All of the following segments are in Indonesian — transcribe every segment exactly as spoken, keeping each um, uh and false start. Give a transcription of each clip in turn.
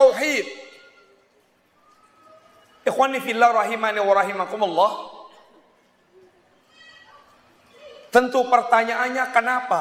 tauhid. Ikhwani fillah rahimani wa rahimakumullah. Tentu pertanyaannya kenapa?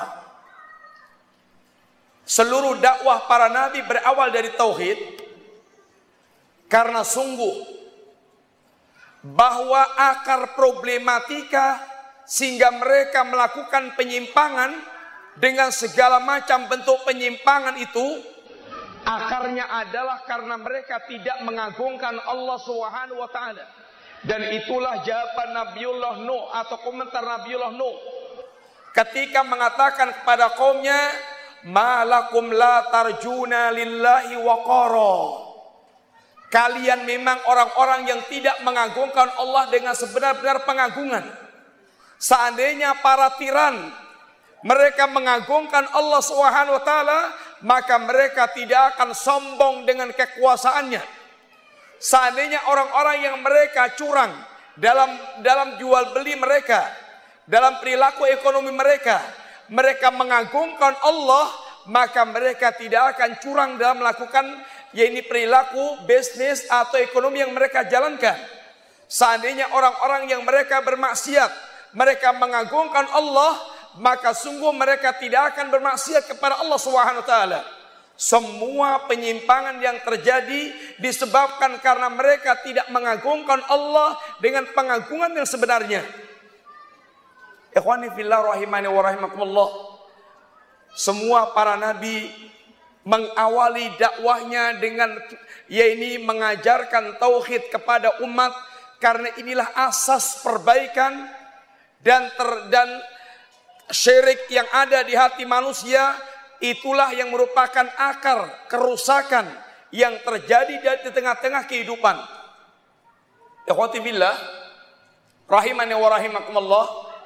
Seluruh dakwah para nabi berawal dari tauhid. Karena sungguh bahwa akar problematika sehingga mereka melakukan penyimpangan dengan segala macam bentuk penyimpangan itu, akarnya adalah karena mereka tidak mengagungkan Allah Subhanahu wa taala. Dan itulah jawaban Nabiullah Nuh atau komentar Nabiullah Nuh ketika mengatakan kepada kaumnya, "Malakum la tarjuna lillahi waqara." Kalian memang orang-orang yang tidak mengagungkan Allah dengan sebenar-benar pengagungan. Seandainya para tiran mereka mengagungkan Allah Subhanahu wa taala, maka mereka tidak akan sombong dengan kekuasaannya. Seandainya orang-orang yang mereka curang dalam dalam jual beli mereka, dalam perilaku ekonomi mereka, mereka mengagungkan Allah, maka mereka tidak akan curang dalam melakukan yaitu perilaku bisnis atau ekonomi yang mereka jalankan. Seandainya orang-orang yang mereka bermaksiat, mereka mengagungkan Allah, maka sungguh mereka tidak akan bermaksiat kepada Allah Subhanahu wa taala. Semua penyimpangan yang terjadi disebabkan karena mereka tidak mengagungkan Allah dengan pengagungan yang sebenarnya. Ikhwani fillah rahimani wa rahimakumullah. Semua para nabi mengawali dakwahnya dengan yaitu mengajarkan tauhid kepada umat, karena inilah asas perbaikan dan ter, dan syirik yang ada di hati manusia. Itulah yang merupakan akar kerusakan yang terjadi di tengah-tengah kehidupan. Ikhwati billah rahimani wa rahimakumullah.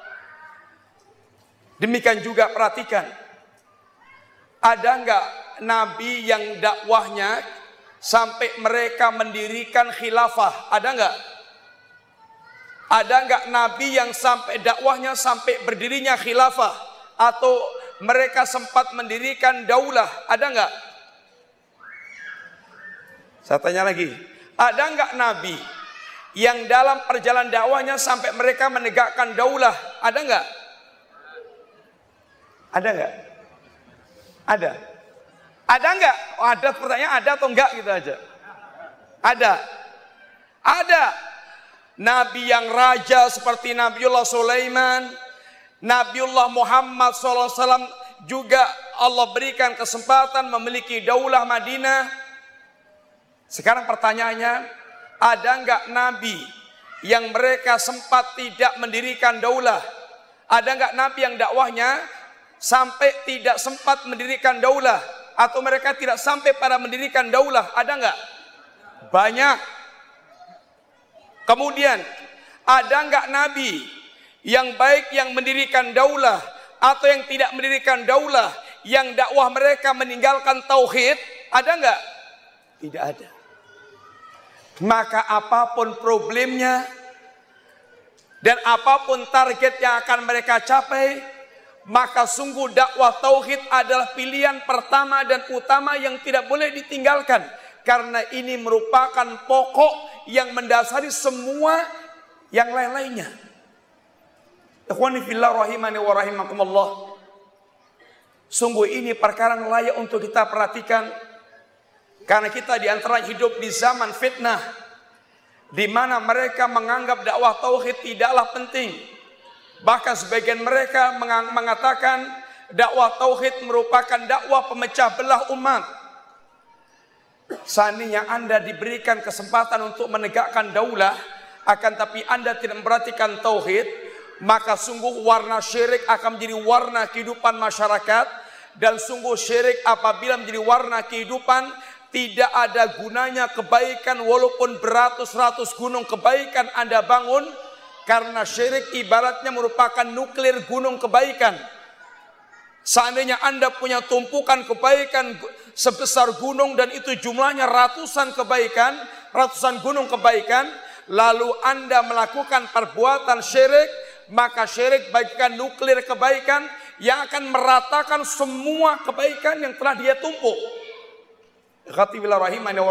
Demikian juga perhatikan, ada enggak nabi yang dakwahnya sampai mereka mendirikan khilafah? Ada enggak? Ada enggak nabi yang sampai dakwahnya sampai berdirinya khilafah atau mereka sempat mendirikan daulah? Ada enggak? Saya tanya lagi, ada enggak nabi yang dalam perjalanan dakwahnya sampai mereka menegakkan daulah? Ada enggak? Ada enggak? Ada. Ada enggak? Oh, ada, pertanyaan ada atau enggak gitu aja. Ada. Ada. Nabi yang raja seperti Nabiullah Sulaiman, Nabiullah Muhammad shallallahu alaihi wasallam juga Allah berikan kesempatan memiliki daulah Madinah. Sekarang pertanyaannya, ada enggak nabi yang mereka sempat tidak mendirikan daulah? Ada enggak nabi yang dakwahnya sampai tidak sempat mendirikan daulah, atau mereka tidak sampai pada mendirikan daulah? Ada enggak? Banyak. Kemudian, ada enggak nabi yang baik yang mendirikan daulah atau yang tidak mendirikan daulah, yang dakwah mereka meninggalkan tauhid? Ada enggak? Tidak ada. Maka apapun problemnya dan apapun target yang akan mereka capai, maka sungguh dakwah tauhid adalah pilihan pertama dan utama yang tidak boleh ditinggalkan, karena ini merupakan pokok yang mendasari semua yang lain-lainnya. Ikhwani fillah rahimani wa rahimakumullah. Sungguh ini perkara yang layak untuk kita perhatikan, karena kita di antara hidup di zaman fitnah, di mana mereka menganggap dakwah tauhid tidaklah penting. Bahkan sebagian mereka mengatakan dakwah tauhid merupakan dakwah pemecah belah umat. Seandainya Anda diberikan kesempatan untuk menegakkan daulah, akan tapi Anda tidak memperhatikan tauhid, maka sungguh warna syirik akan menjadi warna kehidupan masyarakat. Dan sungguh syirik apabila menjadi warna kehidupan, tidak ada gunanya kebaikan walaupun beratus-ratus gunung kebaikan Anda bangun. Karena syirik ibaratnya merupakan nuklir gunung kebaikan. Seandainya Anda punya tumpukan kebaikan sebesar gunung dan itu jumlahnya ratusan kebaikan, ratusan gunung kebaikan, lalu Anda melakukan perbuatan syirik, maka syirik bagikan nuklir kebaikan yang akan meratakan semua kebaikan yang telah dia tumpuk.